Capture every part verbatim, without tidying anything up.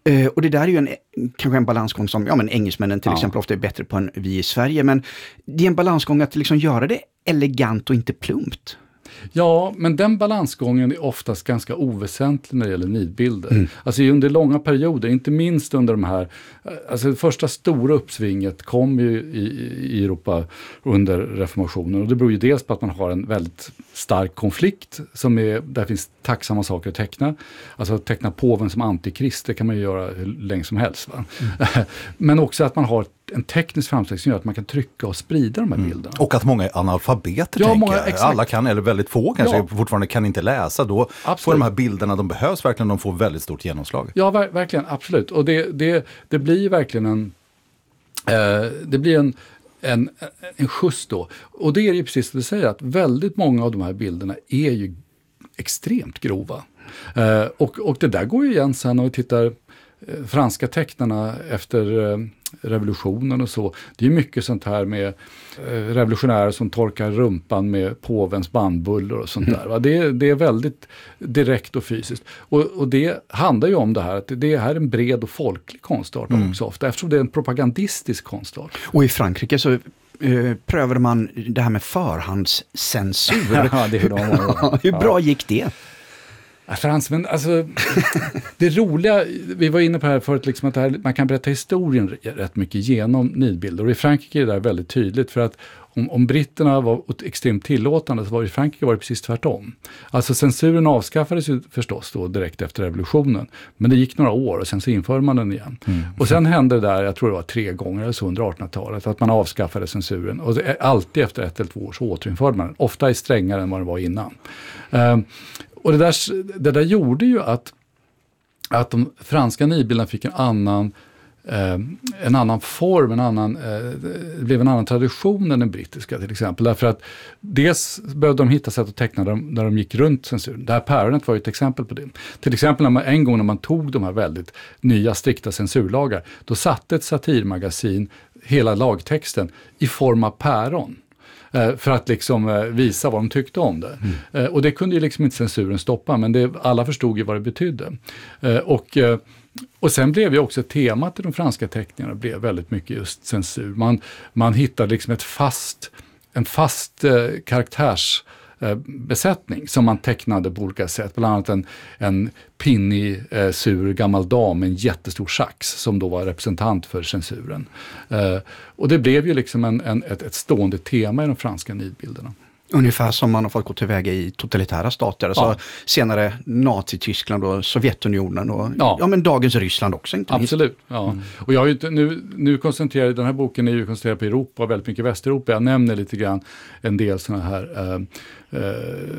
Uh, och det där är ju en, kanske en balansgång som ja, men engelsmännen till ja. exempel ofta är bättre på än vi i Sverige. Men det är en balansgång att liksom göra det elegant och inte plumpt. Ja, men den balansgången är oftast ganska oväsentlig när det gäller nidbilder. Mm. Alltså under långa perioder, inte minst under de här, alltså det första stora uppsvinget kom ju i, i Europa under reformationen. Och det beror ju dels på att man har en väldigt stark konflikt som är, där finns tacksamma saker att teckna. Alltså att teckna påven som antikrist, det kan man ju göra hur länge som helst. Va? Mm. Men också att man har en teknisk framsteg som gör att man kan trycka och sprida de här mm. bilderna. Och att många är analfabeter, ja, tänker många, jag. Alla kan, eller väldigt få kanske, ja. fortfarande kan inte läsa. Då absolut. Får de här bilderna, de behövs verkligen, de får väldigt stort genomslag. Ja, ver- verkligen, absolut. Och det, det, det blir verkligen en... Eh, det blir en... En, en skjuts då. Och det är ju precis det du säger, att väldigt många av de här bilderna är ju extremt grova. Eh, och, och det där går ju igen sen när vi tittar eh, franska tecknarna efter eh, revolutionen och så. Det är mycket sånt här med eh, revolutionärer som torkar rumpan med påvens bandbullor och sånt där. Va? Det, det är väldigt direkt och fysiskt. Och, och det handlar ju om det här, att det här är en bred och folklig konstart mm. också ofta, eftersom det är en propagandistisk konstart. Och i Frankrike så Uh, prövade man det här med förhandscensur. Ja, det är de. Hur bra gick det? Ja, Frans, men alltså det roliga, vi var inne på det här förut, liksom att det här, man kan berätta historien rätt mycket genom nidbilder. Och i Frankrike är det där väldigt tydligt, för att om, om britterna var extremt tillåtande så var det i Frankrike var det precis tvärtom. Alltså censuren avskaffades ju förstås då direkt efter revolutionen. Men det gick några år och sen så införde man den igen. Mm. Och sen hände det där, jag tror det var tre gånger eller så under artonhundratalet, att man avskaffade censuren. Och det, alltid efter ett eller två år så återinförde man den. Ofta är strängare än vad det var innan. Um, och det där, det där gjorde ju att, att de franska nidbilderna fick en annan Eh, en annan form, en annan, eh, det blev en annan tradition än den brittiska till exempel. Därför att dels behövde de hitta sätt att teckna där de, där de gick runt censuren. Det här päronet var ju ett exempel på det. Till exempel när man, en gång när man tog de här väldigt nya strikta censurlagar, då satte ett satirmagasin hela lagtexten i form av päron. Eh, för att liksom eh, visa vad de tyckte om det. Mm. Eh, och det kunde ju liksom inte censuren stoppa, men det, alla förstod ju vad det betydde. Eh, och eh, Och sen blev ju också temat i de franska teckningarna blev väldigt mycket just censur. Man, man hittade liksom ett fast, en fast eh, karaktärsbesättning eh, som man tecknade på olika sätt. Bland annat en, en pinnig, eh, sur gammal dam med en jättestor sax som då var representant för censuren. Eh, och det blev ju liksom en, en, ett, ett stående tema i de franska nidbilderna. Ungefär som man har fått gå tillväga i totalitära stater. Alltså ja. Senare Nazityskland och Sovjetunionen och ja. Ja, men dagens Ryssland också. Inte Absolut. Ja. Mm. Och jag har ju inte, nu, nu koncentrerar den här boken är ju koncentrerad på Europa och väldigt mycket Västeuropa. Jag nämner lite grann en del sådana här eh, eh,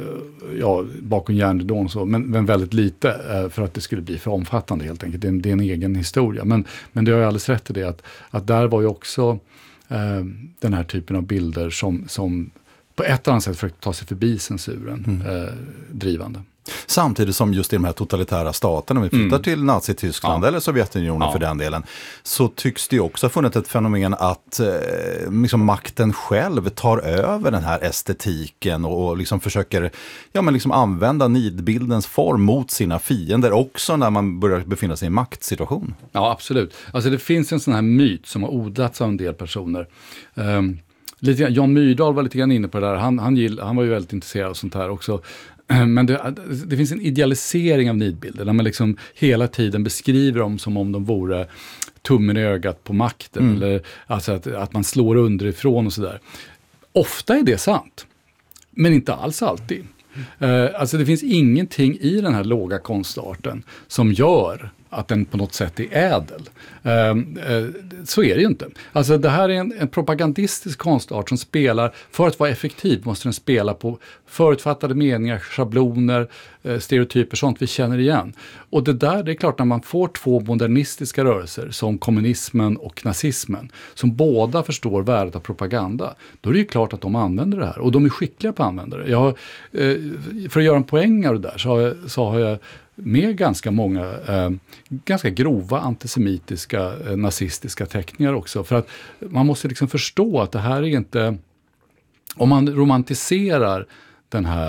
ja, bakom järnridån och så, men, men väldigt lite eh, för att det skulle bli för omfattande helt enkelt. Det är en, det är en egen historia. Men, men det har jag alldeles rätt i det att, att där var ju också eh, den här typen av bilder som, som på ett annat sätt för att ta sig förbi censuren mm. eh, drivande. Samtidigt som just i de här totalitära staterna, om vi flyttar mm. till Nazityskland ja. eller Sovjetunionen ja. för den delen, så tycks det ju också ha funnits ett fenomen att eh, liksom makten själv tar över den här estetiken och, och liksom försöker ja, men liksom använda nidbildens form mot sina fiender också när man börjar befinna sig i en maktsituation. Ja, absolut. Alltså det finns en sån här myt som har odlats av en del personer. Um, Lite, Jan Myrdal var lite grann inne på det där. Han, han, gill, han var ju väldigt intresserad av sånt här också. Men det, det finns en idealisering av nidbilder där man liksom hela tiden beskriver dem som om de vore tummen i ögat på makten. Mm. Eller alltså att, att man slår underifrån och sådär. Ofta är det sant. Men inte alls alltid. Mm. Uh, alltså det finns ingenting i den här låga konstarten som gör att den på något sätt är ädel. Uh, uh, så är det ju inte. Alltså det här är en, en propagandistisk konstart som spelar, för att vara effektiv måste den spela på förutfattade meningar, schabloner, uh, stereotyper, sånt vi känner igen. Och det där, det är klart när man får två modernistiska rörelser som kommunismen och nazismen, som båda förstår värdet av propaganda, då är det ju klart att de använder det här. Och de är skickliga på att använda det. Jag har, uh, för att göra en poäng av det där så har jag, så har jag med ganska många eh, ganska grova antisemitiska eh, nazistiska teckningar också. För att man måste liksom förstå att det här är inte, om man romantiserar den här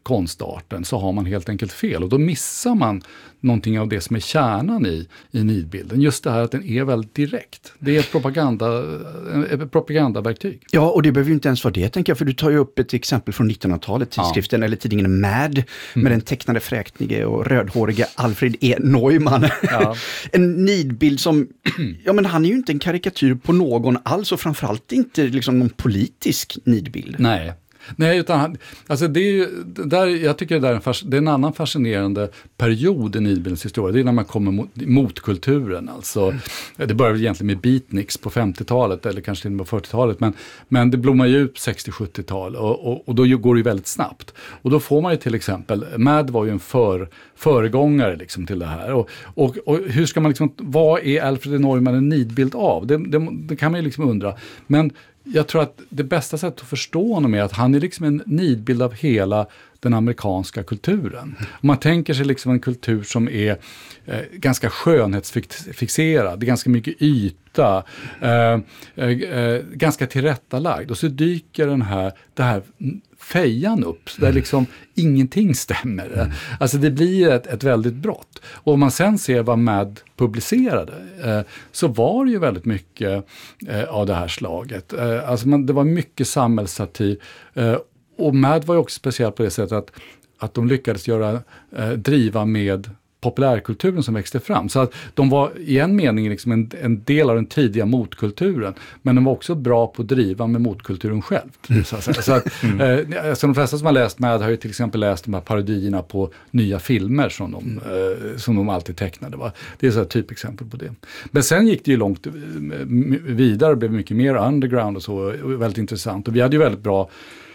konstarten så har man helt enkelt fel. Och då missar man någonting av det som är kärnan i, i nidbilden. Just det här att den är väldigt direkt. Det är ett, propaganda, ett propagandaverktyg. Ja, och det behöver ju inte ens vara det, tänker jag. För du tar ju upp ett exempel från nittonhundratalet, tidskriften ja. eller tidningen Mad, mm. med den tecknade fräktige och rödhåriga Alfred E. Neumann. Ja. En nidbild som, ja men han är ju inte en karikatyr på någon alls och framförallt inte liksom någon politisk nidbild. Nej. Nej, utan alltså det är ju, där, jag tycker det, där är en, fas, det är en annan fascinerande period i nidbildens historia. Det är när man kommer mot motkulturen. Alltså, mm. Det började egentligen med beatniks på femtiotalet eller kanske till och med fyrtiotalet. Men, men det blommar ju ut sextio-sjuttiotal och, och, och då går det ju väldigt snabbt. Och då får man ju till exempel, Mad var ju en för, föregångare liksom till det här. Och, och, och hur ska man liksom, vad är Alfred E. Neumann en nidbild av? Det, det, det kan man ju liksom undra. Men jag tror att det bästa sättet att förstå honom är att han är liksom en nidbild av hela den amerikanska kulturen. Om man tänker sig liksom en kultur som är eh, ganska skönhetsfixerad, det är ganska mycket yta, eh, eh, ganska tillrättalagd. Och så dyker den här, det här fejan upp, där liksom ingenting stämmer. Mm. Alltså det blir ett, ett väldigt brott. Och om man sen ser vad Mad publicerade eh, så var det ju väldigt mycket eh, av det här slaget. Eh, alltså man, det var mycket samhällssatir. Eh, och Mad var ju också speciellt på det sättet att, att de lyckades göra, eh, driva med populärkulturen som växte fram. Så att de var i en mening liksom en, en del av den tidiga motkulturen. Men de var också bra på att driva med motkulturen själv. Mm. Så, att, så att, mm. eh, alltså de flesta som har läst Mad har ju till exempel läst de här parodierna på nya filmer som de, mm. eh, som de alltid tecknade. Va? Det är så ett typexempel på det. Men sen gick det ju långt vidare och blev mycket mer underground och så. Och väldigt intressant. Och vi hade ju väldigt bra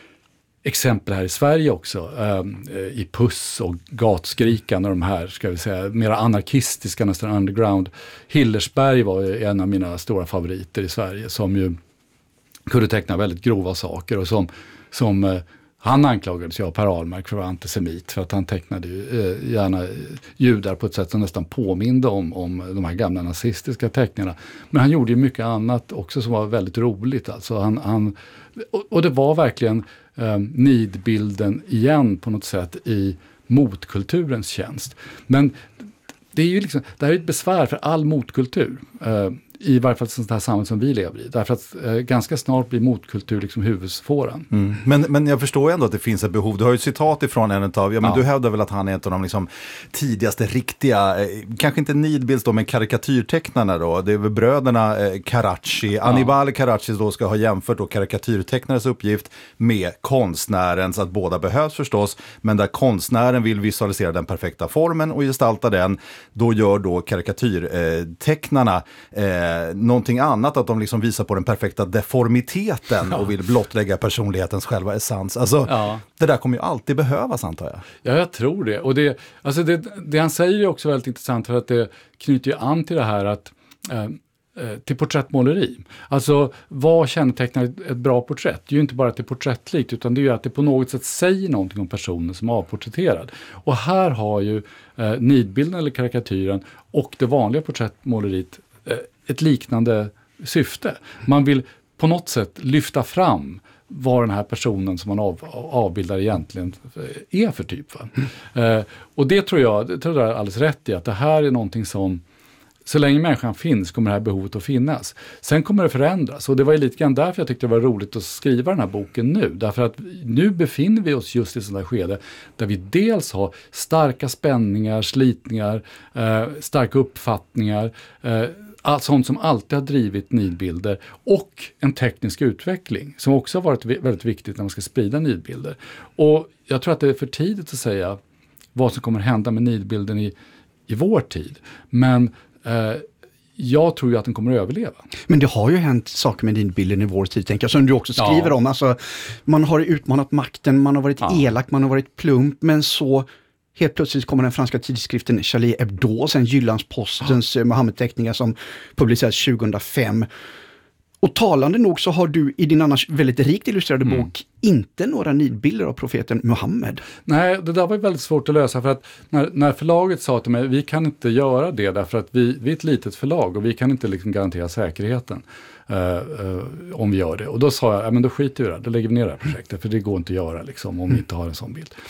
exempel här i Sverige också, eh, i Puss och Gatskrikan och de här, ska vi säga, mera anarkistiska, nästan underground. Hillersberg var ju en av mina stora favoriter i Sverige som ju kunde teckna väldigt grova saker och som, som eh, han anklagades ju av Per Ahlmark för att vara antisemit för att han tecknade ju, eh, gärna judar på ett sätt som nästan påminde om, om de här gamla nazistiska teckningarna. Men han gjorde ju mycket annat också som var väldigt roligt. Alltså han, han, och, och det var verkligen eh, nidbilden igen på något sätt i motkulturens tjänst. Men det är ju liksom, det här är ett besvär för all motkultur. Eh, i varje fall sånt här samhälle som vi lever i. Därför att eh, ganska snart blir motkultur liksom huvudspåren. Mm. Men, men jag förstår ändå att det finns ett behov. Du har ju ett citat ifrån en av, ja men ja. du hävdar väl att han är ett av de liksom tidigaste riktiga, eh, kanske inte nidbilds då, men karikatyrtecknarna då. Det är väl bröderna eh, Carracci. Ja. Annibale Carracci då ska ha jämfört då karikatyrtecknares uppgift med konstnärens, att båda behövs förstås, men där konstnären vill visualisera den perfekta formen och gestalta den, då gör då karikatyrtecknarna eh, någonting annat, att de liksom visar på den perfekta deformiteten ja. och vill blottlägga personlighetens själva essens. Alltså, ja. det där kommer ju alltid behövas, antar jag. Ja, jag tror det. Och det, alltså det, det han säger är också väldigt intressant, för att det knyter ju an till det här att eh, till porträttmåleri. Alltså, vad kännetecknar ett bra porträtt? Det är ju inte bara att det är porträttlikt, utan det är ju att det på något sätt säger någonting om personen som är avporträtterad. Och här har ju eh, nidbilden eller karikatyren och det vanliga porträttmåleriet eh, ett liknande syfte. Man vill på något sätt lyfta fram vad den här personen som man av, avbildar egentligen är för typ. Va? Mm. Eh, och det tror jag, det tror jag är alldeles rätt i, att det här är någonting som, så länge människan finns kommer det här behovet att finnas. Sen kommer det förändras, och det var ju lite grann därför jag tyckte det var roligt att skriva den här boken nu. Därför att nu befinner vi oss just i sådana skede där vi dels har starka spänningar, slitningar, eh, starka uppfattningar, eh, allt sånt som alltid har drivit nidbilder, och en teknisk utveckling som också har varit väldigt viktigt när man ska sprida nidbilder. Och jag tror att det är för tidigt att säga vad som kommer hända med nidbilden i, i vår tid. Men eh, jag tror ju att den kommer att överleva. Men det har ju hänt saker med nidbilden i vår tid, tänker jag, som du också skriver ja. om. Alltså, man har utmanat makten, man har varit ja. elak, man har varit plump, men så helt plötsligt kommer den franska tidskriften Charlie Hebdo, sen Jyllandspostens ja. Mohammed-teckningar som publicerades tjugohundrafem. Och talande nog så har du i din annars väldigt rikt illustrerade mm. bok inte några nidbilder av profeten Muhammed. Nej, det där var väldigt svårt att lösa, för att när, när förlaget sa till mig, vi kan inte göra det därför att vi, vi är ett litet förlag och vi kan inte liksom garantera säkerheten uh, uh, om vi gör det. Och då sa jag, ja men då skiter vi det, då lägger vi ner det här projektet, för det går inte att göra liksom, om vi inte har en sån bild.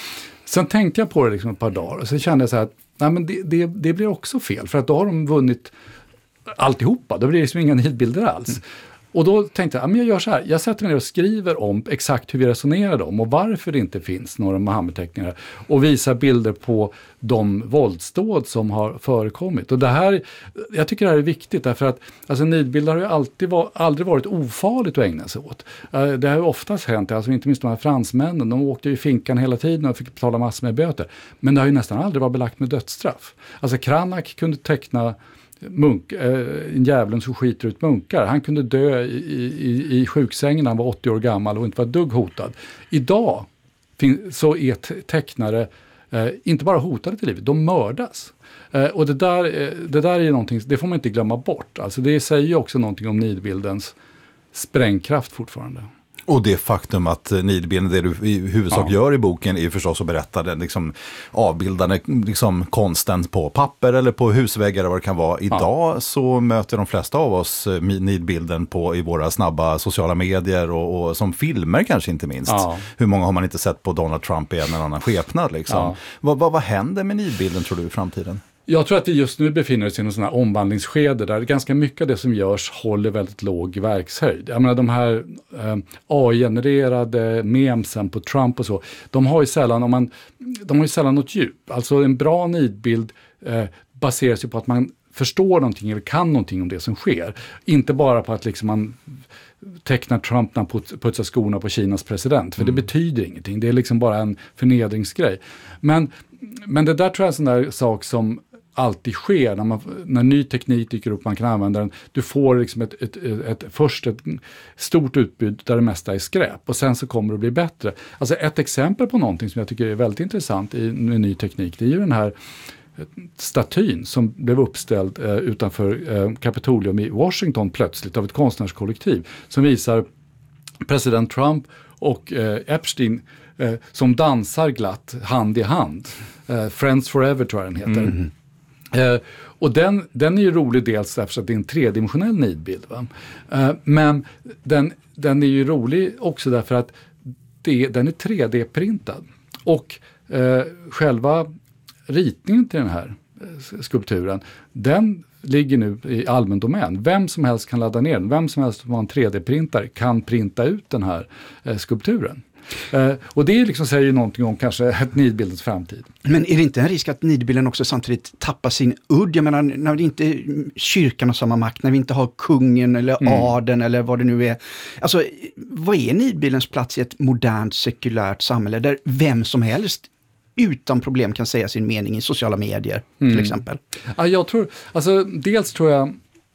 sen tänkte jag på det liksom ett par dagar och sen kände jag så här att nej, men det, det, det blir också fel. För att då har de vunnit alltihopa. Då blir det liksom inga nidbilder alls. Mm. Och då tänkte jag, ja, men jag gör så här. Jag sätter mig ner och skriver om exakt hur vi resonerar om och varför det inte finns några Muhammed-teckningar. Och visar bilder på de våldsdåd som har förekommit. Och det här, jag tycker det här är viktigt därför att alltså, nidbilder har ju alltid var, aldrig varit ofarligt att ägna sig åt. Uh, det har ju oftast hänt, alltså inte minst de här fransmännen, de åkte ju i finkan hela tiden och fick betala massor med böter. Men det har ju nästan aldrig varit belagt med dödsstraff. Alltså Cranach kunde teckna Munk, eh, en djävulen som skiter ut munkar. Han kunde dö i, i, i sjuksängen när han var åttio år gammal och inte var dugg hotad. Idag fin- så är te- tecknare eh, inte bara hotade till livet, de mördas. Eh, och det där, eh, det där är någonting, det får man inte glömma bort. Alltså det säger ju också någonting om nidbildens sprängkraft fortfarande. Och det faktum att nidbilden, det du i huvudsak ja. gör i boken är ju förstås att berätta den liksom avbildande liksom konsten på papper eller på husväggar eller vad det kan vara. Idag ja. så möter de flesta av oss nidbilden på i våra snabba sociala medier och, och som filmer kanske inte minst. Ja. Hur många har man inte sett på Donald Trump i en eller annan skepnad liksom? Ja. Vad, vad, vad händer med nidbilden tror du i framtiden? Jag tror att vi just nu befinner oss i en sån här omvandlingsskede där ganska mycket av det som görs håller väldigt låg verkshöjd. Jag menar de här eh, A I-genererade memesen på Trump och så, de har ju sällan, om man, de har ju sällan något djup. Alltså en bra nidbild eh, baseras ju på att man förstår någonting eller kan någonting om det som sker. Inte bara på att liksom man tecknar Trump när han putsar skorna på Kinas president. För mm. det betyder ingenting. Det är liksom bara en förnedringsgrej. Men, men det där tror jag är en sån där sak som alltid sker när, man, när ny teknik dyker upp, man kan använda den. Du får liksom ett, ett, ett, ett, först ett stort utbud där det mesta är skräp och sen så kommer det att bli bättre. Alltså ett exempel på någonting som jag tycker är väldigt intressant i med ny teknik, det är ju den här statyn som blev uppställd eh, utanför eh, Kapitolium i Washington plötsligt av ett konstnärskollektiv som visar president Trump och eh, Epstein eh, som dansar glatt hand i hand. Eh, Friends Forever tror jag den heter. Mm. Uh, och den, den är ju rolig dels därför att det är en tredimensionell nidbild. Va? Uh, men den, den är ju rolig också därför att det, den är tre D-printad. Och uh, själva ritningen till den här uh, skulpturen, den ligger nu i allmän domän. Vem som helst kan ladda ner den. Vem som helst som har en tre D-printare kan printa ut den här uh, skulpturen. Uh, och det liksom säger ju någonting om kanske ett nidbildens framtid. Men är det inte en risk att nidbilden också samtidigt tappar sin udd? Jag menar, när det inte är kyrkan har samma makt, när vi inte har kungen eller mm. adeln eller vad det nu är. Alltså, vad är nidbildens plats i ett modernt, sekulärt samhälle där vem som helst utan problem kan säga sin mening i sociala medier, mm. till exempel? Ja, jag tror, alltså dels tror jag,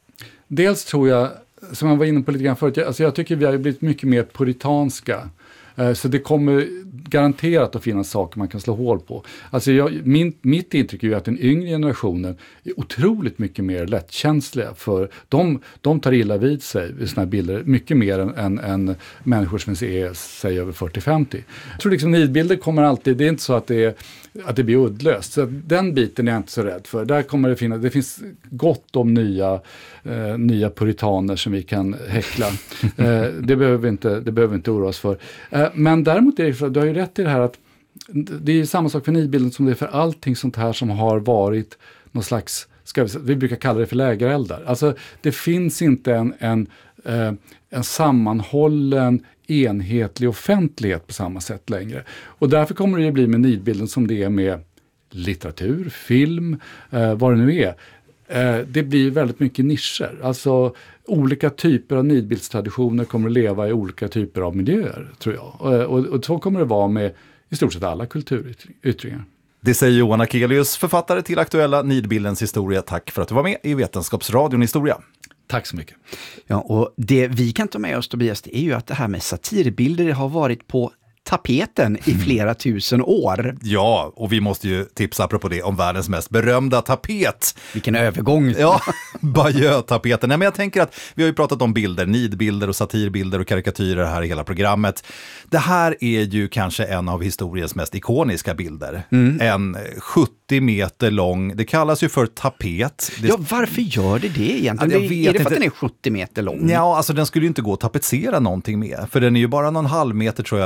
dels tror jag, som jag var inne på lite grann förut, alltså jag tycker vi har blivit mycket mer puritanska. Så det kommer garanterat att finnas saker man kan slå hål på. Alltså jag, min, mitt intryck är ju att den yngre generationen är otroligt mycket mer lättkänsliga för de, de tar illa vid sig i såna här bilder mycket mer än, än, än människor som är säg över fyrtio femtio. Jag tror liksom nidbilder kommer alltid, det är inte så att det, är, att det blir uddlöst. Så den biten är jag inte så rädd för. Där kommer det finnas, det finns gott om nya, eh, nya puritaner som vi kan häckla. eh, det behöver vi inte, det behöver vi inte oroa oss för. Eh, men däremot är det, du har ju rätt i det här att det är samma sak för nidbilden som det är för allting sånt här som har varit någon slags, ska vi, vi brukar kalla det för lägereldar. Alltså det finns inte en, en, eh, en sammanhållen enhetlig offentlighet på samma sätt längre. Och därför kommer det ju bli med nidbilden som det är med litteratur, film, eh, vad det nu är. Eh, det blir väldigt mycket nischer. Alltså olika typer av nidbildstraditioner kommer att leva i olika typer av miljöer, tror jag. Och, och, och så kommer det vara med i stort sett alla kulturyttringar. Det säger Johan Akelius, författare till aktuella Nidbildens historia. Tack för att du var med i Vetenskapsradion Historia. Tack så mycket. Ja, och det vi kan ta med oss, Tobias, det är ju att det här med satirbilder har varit på tapeten i flera tusen år. Ja, och vi måste ju tipsa apropå det om världens mest berömda tapet. Vilken övergång. Ja, Bayeux-tapeten. Nej, men jag tänker att vi har ju pratat om bilder, nidbilder och satirbilder och karikatyrer här i hela programmet. Det här är ju kanske en av historiens mest ikoniska bilder. Mm. En sjuttio meter lång, det kallas ju för tapet. Det... Ja, varför gör det det egentligen? Ja, det, är det för att den är sjuttio meter lång? Ja, alltså den skulle ju inte gå att tapetsera någonting med. För den är ju bara någon halv meter tror jag eller så. Det är du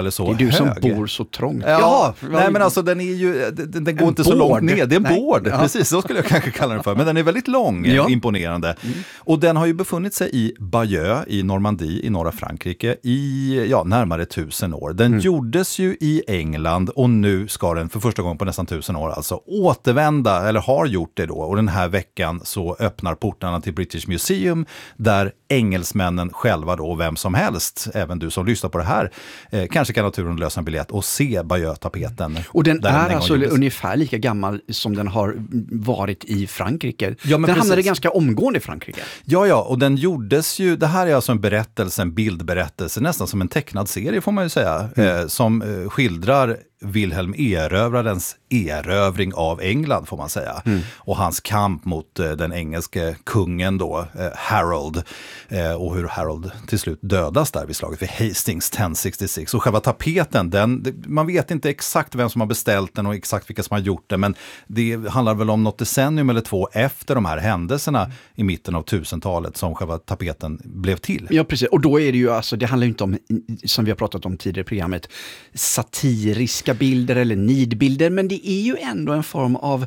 Du som hög. bor så trångt. Ja, Jaha, nej men alltså den är ju, den, den går inte så board. långt ner. Det är en Nej. board, Ja. precis så skulle jag kanske kalla den för. Men den är väldigt lång, Ja. imponerande. Mm. Och den har ju befunnit sig i Bayeux i Normandie i norra Frankrike i ja, närmare tusen år. Den mm. gjordes ju i England och nu ska den för första gången på nästan tusen år alltså återvända, eller har gjort det då. Och den här veckan så öppnar portarna till British Museum där engelsmännen själva då, vem som helst, även du som lyssnar på det här, eh, kanske kan ha turen att lösa en biljett och se Bayeux-tapeten. Och den är den alltså gjordes. ungefär lika gammal som den har varit i Frankrike. Ja, men den hamnade precis. ganska omgående i Frankrike. Ja, ja, och den gjordes ju, det här är alltså en berättelse, en bildberättelse, nästan som en tecknad serie får man ju säga, mm. eh, som eh, skildrar Wilhelm erövrarens erövring av England får man säga. Mm. Och hans kamp mot eh, den engelske kungen då, eh, Harold. Eh, och hur Harold till slut dödas där vid slaget vid Hastings tio sextiosex. Och själva tapeten, den, det, man vet inte exakt vem som har beställt den och exakt vilka som har gjort det. Men det handlar väl om något decennium eller två efter de här händelserna mm. i mitten av tusentalet som själva tapeten blev till. Ja, precis. Och då är det ju alltså, det handlar ju inte om, som vi har pratat om tidigare i programmet, satiriska bilder eller nidbilder, men det är ju ändå en form av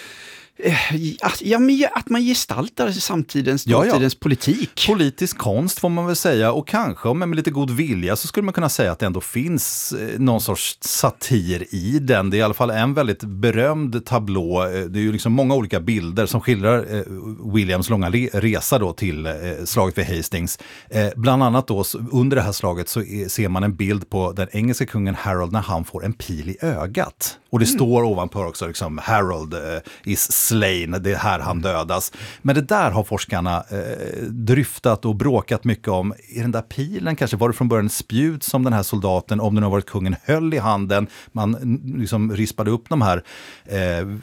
att, ja, men att man gestaltar samtidens, ja, ja. dåtidens politik. Politisk konst får man väl säga, och kanske om med lite god vilja så skulle man kunna säga att det ändå finns någon sorts satir i den. Det är i alla fall en väldigt berömd tablå. Det är ju liksom många olika bilder som skildrar eh, Williams långa le- resa då till eh, slaget vid Hastings. Eh, bland annat då under det här slaget så är, ser man en bild på den engelska kungen Harold när han får en pil i ögat. Och det mm. står ovanpå också liksom Harold eh, is slain, det är här han dödas. Men det där har forskarna eh, dryftat och bråkat mycket om. I den där pilen kanske var det från början spjut som den här soldaten, om det nu har varit kungen, höll i handen. Man liksom rispade upp de här, eh,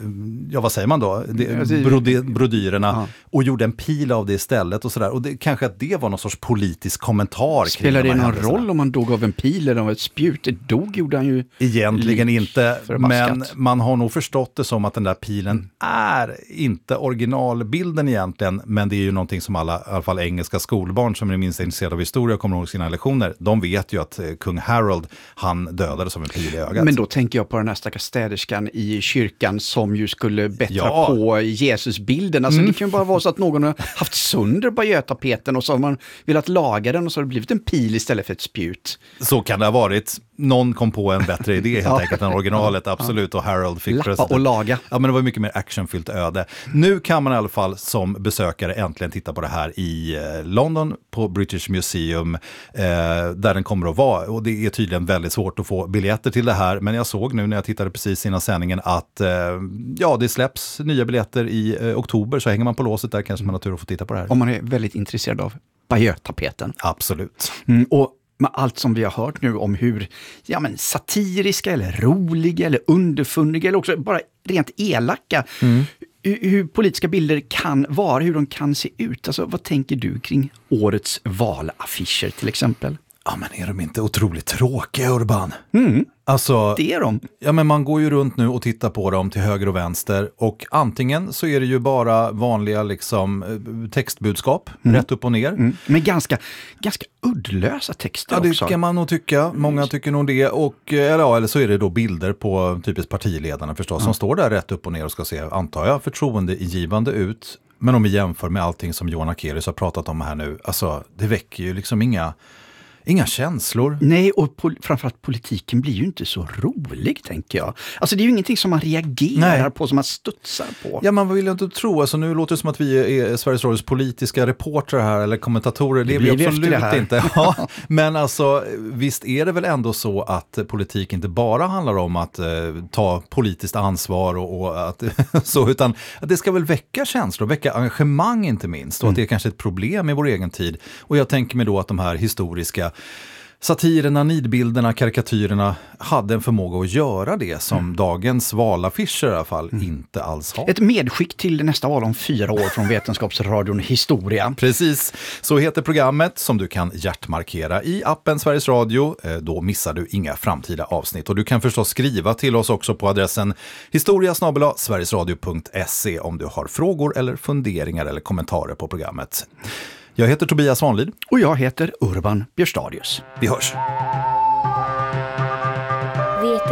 ja vad säger man då? Det, brody, brodyrerna ja. och gjorde en pil av det istället och sådär. Och det, kanske att det var någon sorts politisk kommentar. Spelar det någon roll om man dog av en pil eller av ett spjut? Det dog gjorde han ju. Egentligen inte, men man har nog förstått det som att den där pilen mm. är inte originalbilden egentligen, men det är ju någonting som alla, i alla fall engelska skolbarn som är minst intresserade av historia och kommer ihåg sina lektioner, de vet ju att eh, kung Harold, han dödades som en pil i ögat. Men då tänker jag på den här stackars städerskan i kyrkan som ju skulle bättra ja. på Jesusbilden. Alltså mm. det kan ju bara vara så att någon har haft sönder Bayeux-tapeten och så har man velat laga den och så har det blivit en pil istället för ett spjut. Så kan det ha varit. Någon kom på en bättre idé helt ja. enkelt än originalet, absolut, och Harold fick lappa president. och laga. Ja, men det var mycket mer actionfyllt öde. Nu kan man i alla fall som besökare äntligen titta på det här i eh, London på British Museum eh, där den kommer att vara, och det är tydligen väldigt svårt att få biljetter till det här, men jag såg nu när jag tittade precis innan sändningen att eh, ja, det släpps nya biljetter i eh, oktober, så hänger man på låset där kanske man har tur att få titta på det här. Om man är väldigt intresserad av Bayeux-tapeten. Absolut. Mm, och med allt som vi har hört nu om hur ja, men satiriska eller roliga eller underfundiga eller också bara rent elaka mm. hur, hur politiska bilder kan vara, hur de kan se ut. Alltså, vad tänker du kring årets valaffischer till exempel? Ja, men är de inte otroligt tråkiga, Urban? Mm. Alltså, det är de. Ja, men man går ju runt nu och tittar på dem till höger och vänster, och antingen så är det ju bara vanliga liksom textbudskap, mm. rätt upp och ner. Mm. Men ganska, ganska uddlösa texter ja, det också. Ja, det kan man nog tycka. Många tycker nog det. Och, eller, ja, eller så är det då bilder på typiskt partiledarna förstås, mm. som står där rätt upp och ner och ska se, antar jag, förtroendeingivande ut. Men om vi jämför med allting som Johan Akelius har pratat om här nu, alltså det väcker ju liksom inga... Inga känslor. Nej, och pol- framförallt politiken blir ju inte så rolig, tänker jag. Alltså det är ju ingenting som man reagerar Nej. på, som man studsar på. Ja, man vill ju inte tro. Alltså nu låter det som att vi är Sveriges Radios politiska reportrar här, eller kommentatorer. Det, det blir vi absolut inte. Ja, men alltså, visst är det väl ändå så att politik inte bara handlar om att eh, ta politiskt ansvar och, och att så, utan att det ska väl väcka känslor, väcka engagemang inte minst. Och mm. att det är kanske ett problem i vår egen tid. Och jag tänker mig då att de här historiska satirerna, nidbilderna, karikatyrerna hade en förmåga att göra det som mm. dagens valaffischer i alla fall mm. inte alls har. Ett medskick till nästa val om fyra år från Vetenskapsradion Historia. Precis, så heter programmet som du kan hjärtmarkera i appen Sveriges Radio. Då missar du inga framtida avsnitt. Och du kan förstås skriva till oss också på adressen historia snabel-a sverigesradio punkt se om du har frågor eller funderingar eller kommentarer på programmet. Jag heter Tobias Svanlid. Och jag heter Urban Björstadius. Vi hörs.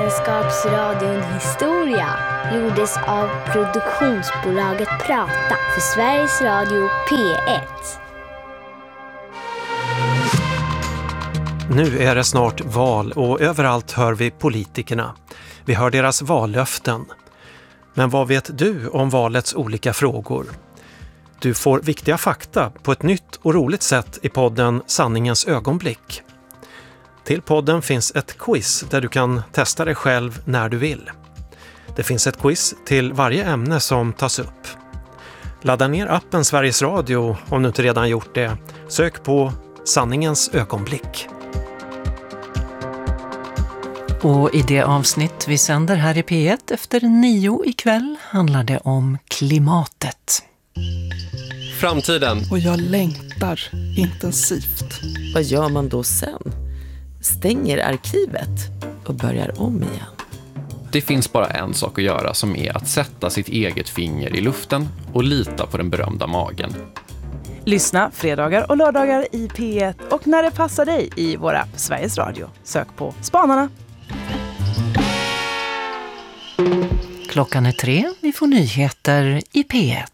Vetenskapsradion Historia gjordes av produktionsbolaget Prata för Sveriges Radio P ett. Nu är det snart val och överallt hör vi politikerna. Vi hör deras vallöften. Men vad vet du om valets olika frågor? Du får viktiga fakta på ett nytt och roligt sätt i podden Sanningens ögonblick. Till podden finns ett quiz där du kan testa dig själv när du vill. Det finns ett quiz till varje ämne som tas upp. Ladda ner appen Sveriges Radio om du inte redan gjort det. Sök på Sanningens ögonblick. Och i det avsnitt vi sänder här i P ett efter nio ikväll handlar det om klimatet. Framtiden. Och jag längtar intensivt. Vad gör man då sen? Stänger arkivet och börjar om igen. Det finns bara en sak att göra, som är att sätta sitt eget finger i luften och lita på den berömda magen. Lyssna fredagar och lördagar i P ett och när det passar dig i vår app Sveriges Radio. Sök på Spanarna. Klockan är tre, vi får nyheter i P ett.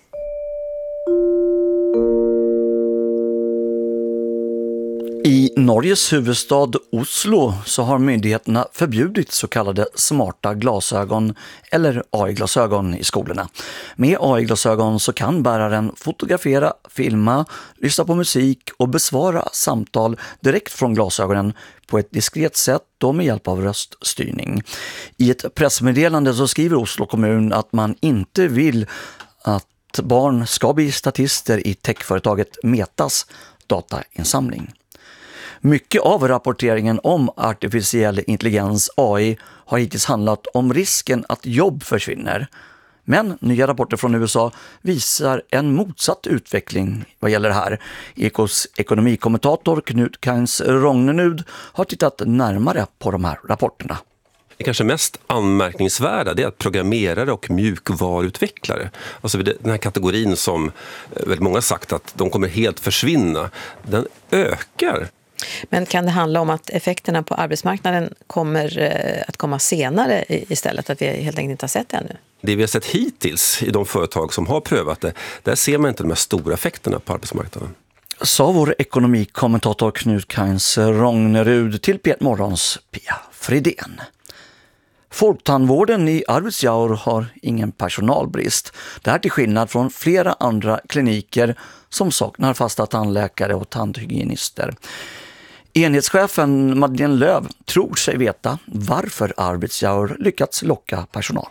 I Norges huvudstad Oslo så har myndigheterna förbjudit så kallade smarta glasögon eller A I-glasögon i skolorna. Med A I-glasögon så kan bäraren fotografera, filma, lyssna på musik och besvara samtal direkt från glasögonen på ett diskret sätt och med hjälp av röststyrning. I ett pressmeddelande så skriver Oslo kommun att man inte vill att barn ska bli statister i techföretaget Metas datainsamling. Mycket av rapporteringen om artificiell intelligens A I har hittills handlat om risken att jobb försvinner. Men nya rapporter från U S A visar en motsatt utveckling vad gäller det här. Ekos ekonomikommentator Knut Kains Rognerud har tittat närmare på de här rapporterna. Det kanske mest anmärkningsvärda det är att programmerare och mjukvaruutvecklare, alltså den här kategorin som väldigt många sagt att de kommer helt försvinna, den ökar. Men kan det handla om att effekterna på arbetsmarknaden kommer att komma senare istället, att vi helt enkelt inte har sett det ännu? Det vi har sett hittills i de företag som har prövat det, där ser man inte de här stora effekterna på arbetsmarknaden. Sa vår ekonomikommentator Knut Kains Rognerud till P ett Morgons Pia Fridén. Folktandvården i Arvidsjaur har ingen personalbrist. Det här till skillnad från flera andra kliniker som saknar fasta tandläkare och tandhygienister. Enhetschefen Madeleine Löv tror sig veta varför Arvidsjaur lyckats locka personal.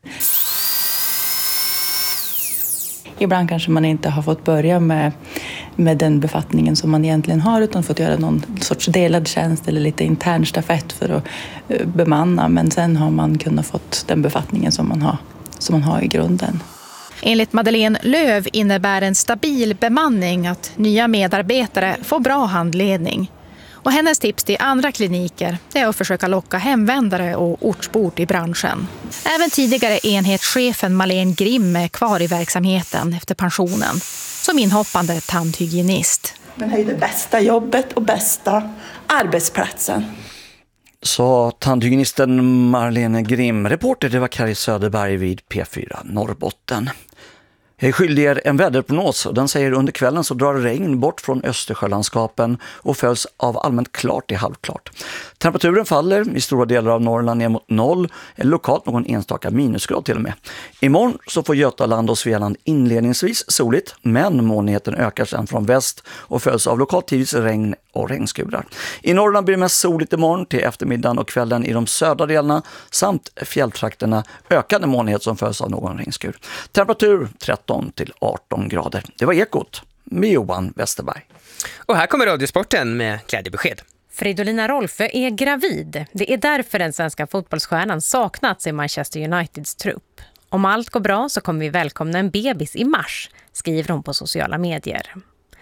Ibland kanske man inte har fått börja med, med den befattningen som man egentligen har, utan fått göra någon sorts delad tjänst eller lite intern stafett för att uh, bemanna. Men sen har man kunnat fått den befattningen som man har, som man har i grunden. Enligt Madeleine Löv innebär en stabil bemanning att nya medarbetare får bra handledning. Och hennes tips till andra kliniker är att försöka locka hemvändare och ortsbor i branschen. Även tidigare enhetschefen Malene Grimm är kvar i verksamheten efter pensionen som inhoppande tandhygienist. Men det är det bästa jobbet och bästa arbetsplatsen. Så tandhygienisten Marlene Grimm, reporter det var Kari Söderberg vid P fyra Norrbotten. Jag är skyldig er en väderprognos och den säger under kvällen så drar regn bort från Östersjölandskapen och följs av allmänt klart till halvklart. Temperaturen faller i stora delar av Norrland ner mot noll eller lokalt någon enstaka minusgrad till och med. Imorgon så får Götaland och Svealand inledningsvis soligt, men molnigheten ökar sedan från väst och följs av lokalt tidvis regn och regnskurar. I Norrland blir det mest soligt imorgon till eftermiddagen och kvällen i de södra delarna samt fjälltrakterna ökande molnighet som följs av någon regnskur. Temperatur tretton till arton grader. Det var Ekot med Johan Westerberg. Och här kommer Radiosporten med glädjebesked. Fridolina Rolfö är gravid. Det är därför den svenska fotbollsstjärnan saknats i Manchester Uniteds trupp. Om allt går bra så kommer vi välkomna en bebis i mars, skriver hon på sociala medier.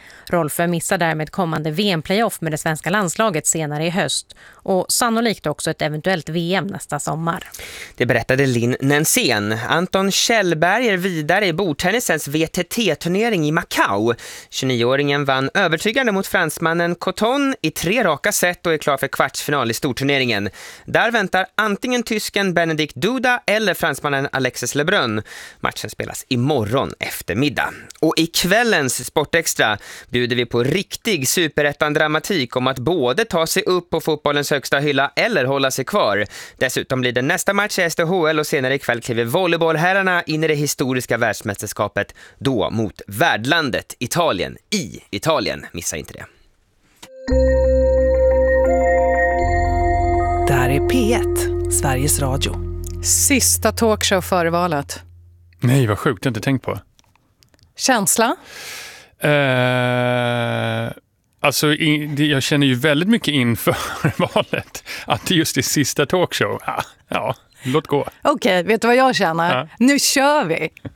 Rolfö missar därmed kommande V M-playoff med det svenska landslaget senare i höst och sannolikt också ett eventuellt V M nästa sommar. Det berättade Linn Nensén. Anton Kjellberg är vidare i bordtennisens V T T-turnering i Macau. tjugonioåringen vann övertygande mot fransmannen Coton i tre raka set och är klar för kvartsfinal i storturneringen. Där väntar antingen tysken Benedikt Duda eller fransmannen Alexis Lebrun. Matchen spelas imorgon eftermiddag. Och i kvällens Sportextra bjuder vi på riktig superettan-dramatik om att både ta sig upp på fotbollens högsta hylla eller hålla sig kvar. Dessutom blir det nästa match i S D H L och senare ikväll kliver volleybollherrarna in i det historiska världsmästerskapet, då mot värdlandet Italien i Italien. Missa inte det. Där är P ett, Sveriges Radio. Sista talkshow före valet. Nej, vad sjukt, jag har inte tänkt på. Känsla? Uh, alltså, in, jag känner ju väldigt mycket inför valet att det just är sista talkshow. Ja, ja låt gå. Okej, okay, vet du vad jag känner? Ja. Nu kör vi!